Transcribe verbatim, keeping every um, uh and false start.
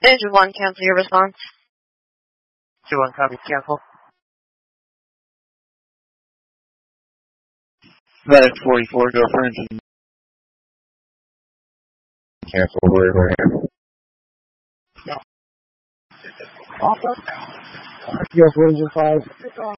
Engine one, cancel your response. two one, copy, cancel. Flight forty-four, go for engine. Cancel, we're here. Yes, engine five.